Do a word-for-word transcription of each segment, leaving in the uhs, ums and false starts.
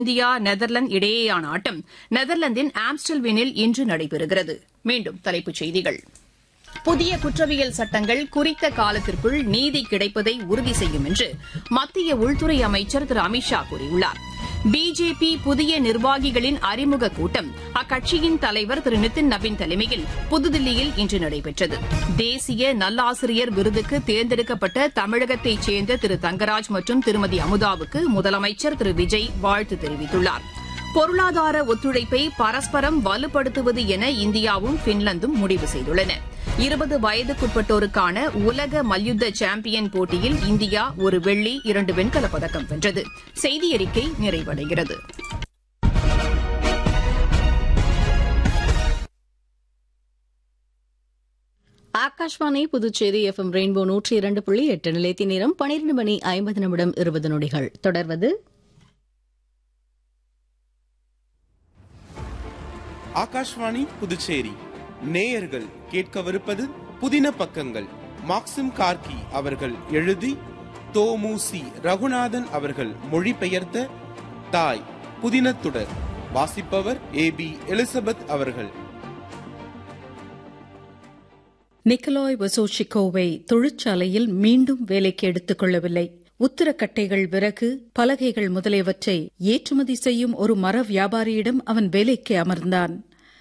India Netherlands இடையேயான ஆட்டம் நெதர்லாந்தின் ஆம்ஸ்டல்வீனில் இன்று நடைபெறுகிறது. மீண்டும் தலைப்புச் செய்திகள். புதிய குற்றவியல் சட்டங்கள் குறித்த காலத்திற்குள் நீதி கிடைப்பதை உறுதி செய்யும் என்று மத்திய உள்துறை அமைச்சர் திரு அமித் ஷா கூறியுள்ளார். பிஜேபி புதிய நிர்வாகிகளின் அறிமுக கூட்டம் அக்கட்சியின் தலைவர் திரு நிதின் நவீன் தலைமையில் புதுதில்லியில் இன்று நடைபெற்றது. தேசிய நல்லாசிரியர் விருதுக்கு தேர்ந்தெடுக்கப்பட்ட தமிழகத்தைச் சேர்ந்த திரு தங்கராஜ் மற்றும் திருமதி அமுதாவுக்கு முதலமைச்சர் திரு விஜய் வாழ்த்து தெரிவித்துள்ளார். பொருளாதார ஒத்துழைப்பை பரஸ்பரம் வலுப்படுத்துவது என இந்தியாவும் பின்லாந்தும் முடிவு செய்துள்ளன. இருபது வயதுக்குட்பட்டோருக்கான உலக மல்யுத்த சாம்பியன் போட்டியில் இந்தியா ஒரு வெள்ளி இரண்டு வெண்கலப் பதக்கம் வென்றது. செய்தி அறிக்கை நிறைவடைகிறது. Akashvani Puducherry F M rainbow நூற்றி இரண்டு புள்ளி எட்டு நிலையத்தின் நேரம் பனிரெண்டு மணி ஐம்பது நிமிடம் இருபது நொடிகள். தொடர்வது ஆகாஷ்வாணி புதுச்சேரி நேயர்கள் கேட்கவிருப்பது புதின பக்கங்கள். மாக்சிம் கார்கி அவர்கள் எழுதி தோமுசி ரகுநாதன் அவர்கள் மொழிபெயர்த்த தாய் புதினத்துடர். வாசிப்பவர் ஏ பி எலிசபெத் அவர்கள். நிக்கலாய் வசோஷிகோவை தொழிற்சாலையில் மீண்டும் வேலைக்கு எடுத்துக் கொள்ளவில்லை. உத்திரக்கட்டைகள், விறகு, பலகைகள் முதலியவற்றை ஏற்றுமதி செய்யும் ஒரு மர வியாபாரியிடம் அவன் வேலைக்கு அமர்ந்தான்.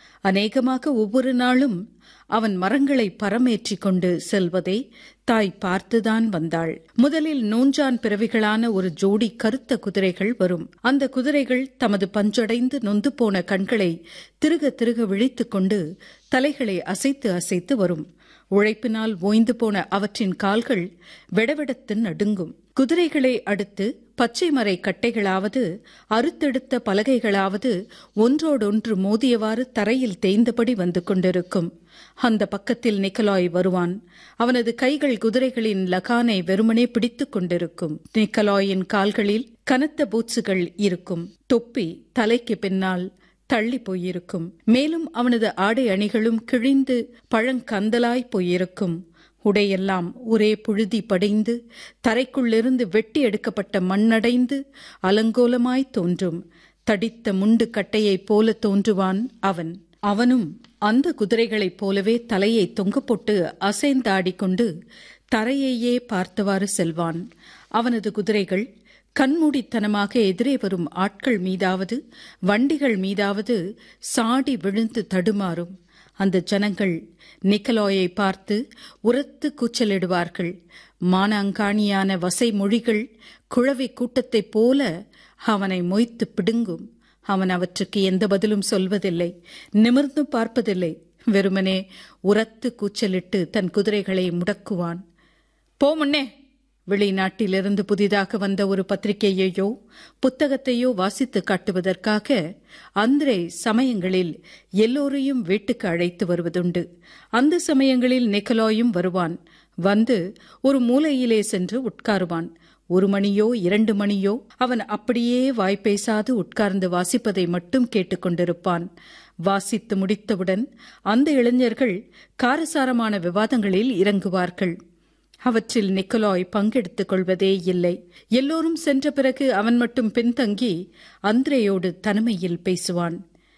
அநேகமாக ஒவ்வொரு நாளும் அவன் மரங்களை பரமேற்றிக் கொண்டு செல்வதை தாய் பார்த்துதான் வந்தாள். முதலில் நூஞ்சான் பிறவிகளான ஒரு ஜோடி கருத்த குதிரைகள் வரும். அந்த குதிரைகள் தமது பஞ்சடைந்து நொந்து போன கண்களை திருக திருக விழித்துக் கொண்டு தலைகளை அசைத்து அசைத்து வரும். உழைப்பினால் ஓய்ந்து போன அவற்றின் கால்கள் வெடவெடத்து நடுங்கும். குதிரைகளை அடுத்து பச்சை மரை கட்டைகளாவது அறுத்தெடுத்த பலகைகளாவது ஒன்றோடொன்று மோதியவாறு தரையில் தேய்ந்தபடி வந்து கொண்டிருக்கும். அந்த பக்கத்தில் நிக்கலாய் வருவான். அவனது கைகள் குதிரைகளின் லகானை வெறுமனே பிடித்துக் கொண்டிருக்கும். நிக்கலாயின் கால்களில் கனத்த பூட்சுகள் இருக்கும். தொப்பி தலைக்கு பின்னால் தள்ளி போயிருக்கும். மேலும் அவனது ஆடை அணிகளும் கிழிந்து பழங்கந்தலாய் போயிருக்கும். உடையெல்லாம் ஒரே புழுதி படைந்து தரைக்குள்ளிருந்து வெட்டி எடுக்கப்பட்ட மண்ணடைந்து அலங்கோலமாய் தோன்றும். தடித்த முண்டு கட்டையைப் போல தோன்றுவான் அவன். அவனும் அந்த குதிரைகளைப் போலவே தலையை தொங்க போட்டு அசைந்தாடிக்கொண்டு தரையையே பார்த்தவாறு செல்வான். அவனது குதிரைகள் கண்மூடித்தனமாக எதிரே வரும் ஆட்கள் மீதாவது வண்டிகள் மீதாவது சாடி விழுந்து தடுமாறும். அந்த ஜனங்கள் நிக்கலாயை பார்த்து உரத்து கூச்சலிடுவார்கள். மானாங்காணியான வசை மொழிகள் குழவி கூட்டத்தைப் போல அவனை மொய்த்து பிடுங்கும். அவன் அவற்றுக்கு எந்த பதிலும் சொல்வதில்லை, நிமிர்ந்து பார்ப்பதில்லை. வெறுமனே உரத்து கூச்சலிட்டு தன் குதிரைகளை முடக்குவான். போ முன்னே! வெளிநாட்டிலிருந்து புதிதாக வந்த ஒரு பத்திரிகையையோ புத்தகத்தையோ வாசித்து காட்டுவதற்காக அந்திரே சமயங்களில் எல்லோரையும் வீட்டுக்கு அழைத்து வருவதுண்டு. அந்த சமயங்களில் நிக்கலாயும் வருவான். வந்து ஒரு மூலையிலே சென்று உட்காருவான். ஒரு மணியோ இரண்டு மணியோ அவன் அப்படியே வாய்ப்பேசாது உட்கார்ந்து வாசிப்பதை மட்டும் கேட்டுக்கொண்டிருப்பான். வாசித்து முடித்தவுடன் அந்த இளைஞர்கள் காரசாரமான விவாதங்களில் இறங்குவார்கள். அவற்றில் நிக்கலாய் பங்கெடுத்துக் கொள்வதே இல்லை. எல்லோரும் சென்ற பிறகு அவன் மட்டும் பின்தங்கி அந்திரேயோடு தனிமையில் பேசுவான்.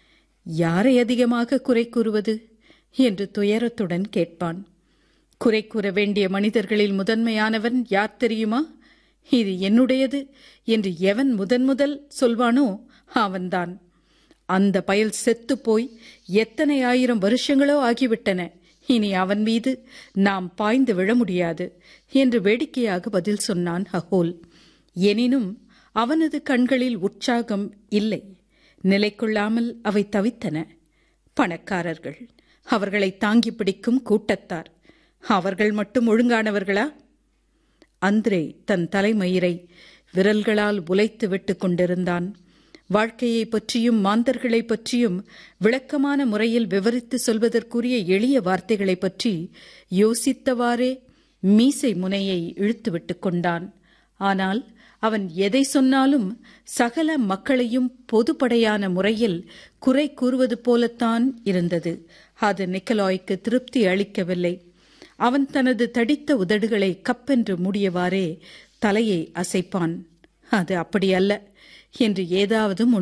யாரை அதிகமாக குறை கூறுவது என்று துயரத்துடன் கேட்பான். குறை கூற வேண்டிய மனிதர்களில் முதன்மையானவன் யார் தெரியுமா? இது என்னுடையது என்று எவன் முதன் முதல் சொல்வானோ அவன்தான். அந்த பயல் செத்துப்போய் எத்தனை ஆயிரம் வருஷங்களோ ஆகிவிட்டன. இனி அவன் மீது நாம் பாய்ந்து விழ முடியாது என்று வேடிக்கையாக பதில் சொன்னான் ஹகோல். எனினும் அவனது கண்களில் உற்சாகம் இல்லை. நிலை கொள்ளாமல் அவை தவித்தன. பணக்காரர்கள், அவர்களை தாங்கி பிடிக்கும் கூட்டத்தார், அவர்கள் மட்டும் ஒழுங்கானவர்களா? அந்திரே தன் தலைமயிரை விரல்களால் உலைத்து விட்டு கொண்டிருந்தான். வாழ்க்கையை பற்றியும் மாந்தர்களை பற்றியும் விளக்கமான முறையில் விவரித்து சொல்வதற்குரிய எளிய வார்த்தைகளை பற்றி யோசித்தவாறே மீசை முனையை இழுத்துவிட்டு கொண்டான். ஆனால் அவன் எதை சொன்னாலும் சகல மக்களையும் பொதுப்படையான முறையில் குறை கூறுவது போலத்தான் இருந்தது. அது நிக்கலாய்க்கு திருப்தி அளிக்கவில்லை. அவன் தனது தடித்த உதடுகளை கப்பென்று மூடியவாறே தலையை அசைப்பான். அது அப்படியல்ல. என்று ஏதாவது